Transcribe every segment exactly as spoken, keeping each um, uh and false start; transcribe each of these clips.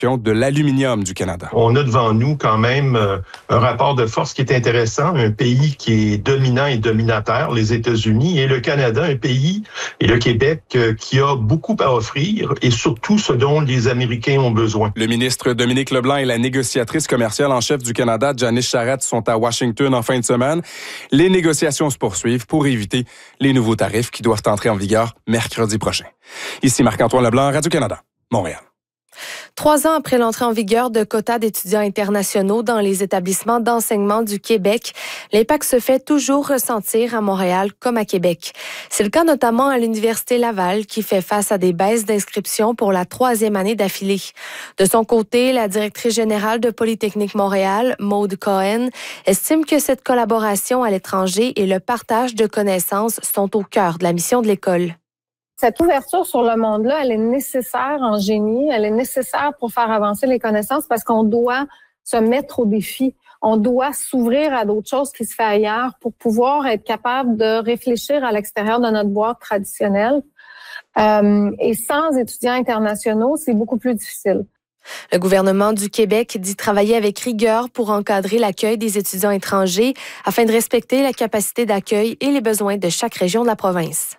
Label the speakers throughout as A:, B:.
A: de l'aluminium du Canada.
B: On a devant nous quand même euh, un rapport de force qui est intéressant, un pays qui est dominant et dominateur, les États-Unis, et le Canada, un pays, et le Québec, euh, qui a beaucoup à offrir et surtout ce dont les Américains ont besoin.
A: Le ministre Dominique Leblanc et la négociatrice commerciale en chef du Canada, Janice Charette, sont à Washington en fin de semaine. Les négociations se poursuivent pour éviter les nouveaux tarifs qui doivent entrer en vigueur mercredi prochain. Ici Marc-Antoine Leblanc, Radio-Canada, Montréal.
C: Trois ans après l'entrée en vigueur de quotas d'étudiants internationaux dans les établissements d'enseignement du Québec, l'impact se fait toujours ressentir à Montréal comme à Québec. C'est le cas notamment à l'Université Laval qui fait face à des baisses d'inscription pour la troisième année d'affilée. De son côté, la directrice générale de Polytechnique Montréal, Maude Cohen, estime que cette collaboration à l'étranger et le partage de connaissances sont au cœur de la mission de l'école.
D: Cette ouverture sur le monde-là, elle est nécessaire en génie, elle est nécessaire pour faire avancer les connaissances parce qu'on doit se mettre au défi. On doit s'ouvrir à d'autres choses qui se font ailleurs pour pouvoir être capable de réfléchir à l'extérieur de notre boîte traditionnelle. Euh, et sans étudiants internationaux, c'est beaucoup plus difficile.
C: Le gouvernement du Québec dit travailler avec rigueur pour encadrer l'accueil des étudiants étrangers afin de respecter la capacité d'accueil et les besoins de chaque région de la province.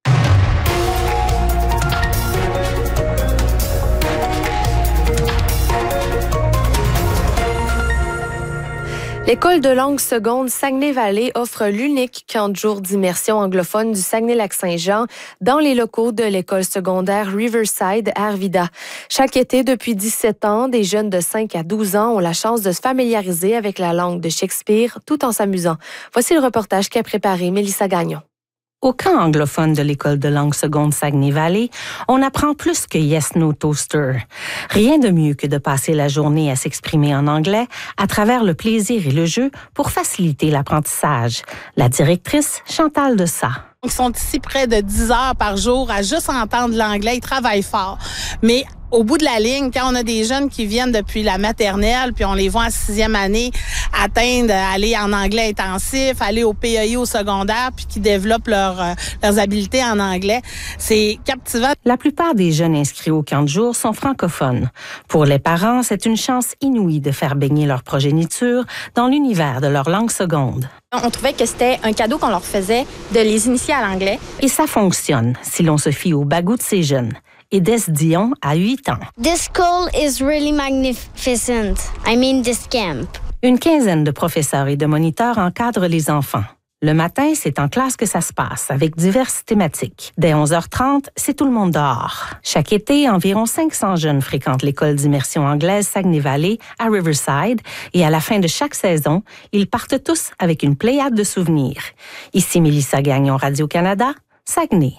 C: L'École de langue seconde Saguenay-Vallée offre l'unique camp de jour d'immersion anglophone du Saguenay-Lac-Saint-Jean dans les locaux de l'école secondaire Riverside à Arvida. Chaque été, depuis dix-sept ans, des jeunes de cinq à douze ans ont la chance de se familiariser avec la langue de Shakespeare tout en s'amusant. Voici le reportage qu'a préparé Mélissa Gagnon.
E: Au camp anglophone de l'École de langue seconde Saguenay-Vallée, on apprend plus que Yes, No, Toaster. Rien de mieux que de passer la journée à s'exprimer en anglais à travers le plaisir et le jeu pour faciliter l'apprentissage. La directrice, Chantal Dessat.
F: Ils sont ici près de dix heures par jour à juste entendre l'anglais. Ils travaillent fort. Mais au bout de la ligne, quand on a des jeunes qui viennent depuis la maternelle, puis on les voit en sixième année atteindre, aller en anglais intensif, aller au P E I au secondaire, puis qui développent leur, euh, leurs habiletés en anglais, c'est captivant.
E: La plupart des jeunes inscrits au camp de jour sont francophones. Pour les parents, c'est une chance inouïe de faire baigner leur progéniture dans l'univers de leur langue seconde.
G: On trouvait que c'était un cadeau qu'on leur faisait de les initier à l'anglais.
E: Et ça fonctionne, si l'on se fie au bagou de ces jeunes. Edès Dion a huit ans.
H: This school is really magnificent. I mean this camp.
E: Une quinzaine de professeurs et de moniteurs encadrent les enfants. Le matin, c'est en classe que ça se passe, avec diverses thématiques. Dès onze heures trente, c'est tout le monde dehors. Chaque été, environ cinq cents jeunes fréquentent l'école d'immersion anglaise Saguenay-Vallée à Riverside et à la fin de chaque saison, ils partent tous avec une pléiade de souvenirs. Ici Mélissa Gagnon, Radio-Canada, Saguenay.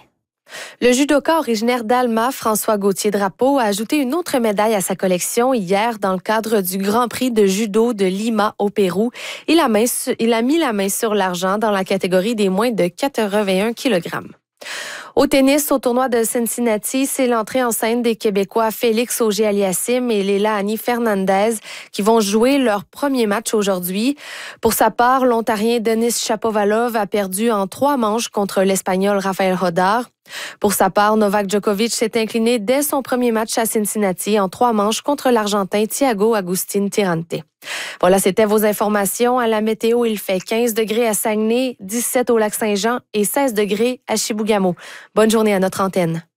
C: Le judoka originaire d'Alma, François Gauthier-Drapeau, a ajouté une autre médaille à sa collection hier dans le cadre du Grand Prix de judo de Lima au Pérou. Il a, main, il a mis la main sur l'argent dans la catégorie des moins de quatre-vingt-un kilogrammes. Au tennis, au tournoi de Cincinnati, c'est l'entrée en scène des Québécois Félix Auger-Aliassime et Leila Annie Fernandez qui vont jouer leur premier match aujourd'hui. Pour sa part, l'Ontarien Denis Shapovalov a perdu en trois manches contre l'Espagnol Rafael Rodar. Pour sa part, Novak Djokovic s'est incliné dès son premier match à Cincinnati en trois manches contre l'Argentin Thiago Agustín Tirante. Voilà, c'était vos informations. À la météo, il fait quinze degrés à Saguenay, dix-sept au Lac-Saint-Jean et seize degrés à Chibougamau. Bonne journée à notre antenne.